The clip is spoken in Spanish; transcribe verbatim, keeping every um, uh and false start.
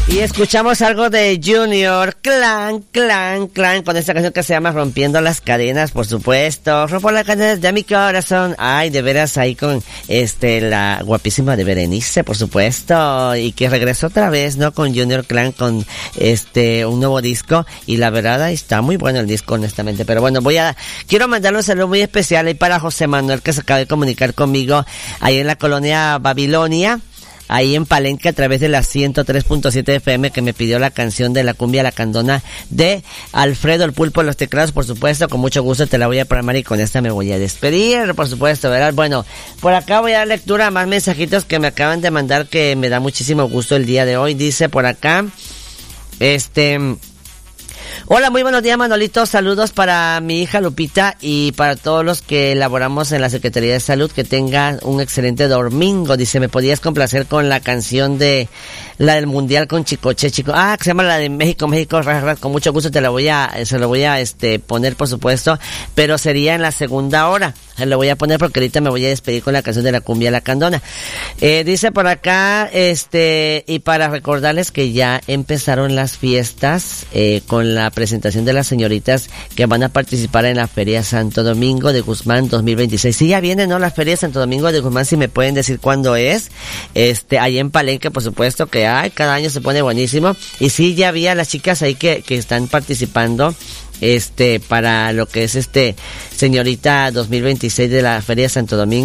Y escuchamos algo de Junior, Clan, Clan, Clan, con esta canción que se llama Rompiendo las Cadenas, por supuesto. Rompo las cadenas de mi corazón. Ay, de veras, ahí con este la guapísima de Berenice, por supuesto. Y que regresó otra vez, ¿no? Con Junior Clan, con este un nuevo disco. Y la verdad, ahí está muy bueno el disco, honestamente. Pero bueno, voy a, quiero mandarle un saludo muy especial ahí para José Manuel, que se acaba de comunicar conmigo ahí en la colonia Babilonia, ahí en Palenque, a través de la ciento tres punto siete F M, que me pidió la canción de la cumbia La Candona de Alfredo el Pulpo de los Teclados, por supuesto. Con mucho gusto te la voy a programar y con esta me voy a despedir, por supuesto, ¿verdad? Bueno, por acá voy a dar lectura a más mensajitos que me acaban de mandar, que me da muchísimo gusto el día de hoy. Dice por acá, este... hola, muy buenos días, Manolito. Saludos para mi hija Lupita y para todos los que elaboramos en la Secretaría de Salud. Que tengan un excelente domingo. Dice, ¿me podías complacer con la canción de la del Mundial con Chicoche, chico? Ah, que se llama la de México, México, ras, ras. Con mucho gusto te la voy a, se lo voy a, este, poner, por supuesto, pero sería en la segunda hora. Se lo voy a poner porque ahorita me voy a despedir con la canción de la cumbia La Candona. Eh, dice por acá, este, y para recordarles que ya empezaron las fiestas, eh, con la presentación de las señoritas que van a participar en la Feria Santo Domingo de Guzmán dos mil veintiséis. Sí, ya viene, ¿no? La Feria Santo Domingo de Guzmán, si me pueden decir cuándo es. Este, ahí en Palenque, por supuesto, que hay, cada año se pone buenísimo. Y sí, ya había las chicas ahí que, que están participando, este, para lo que es este, señorita dos mil veintiséis de la Feria Santo Domingo.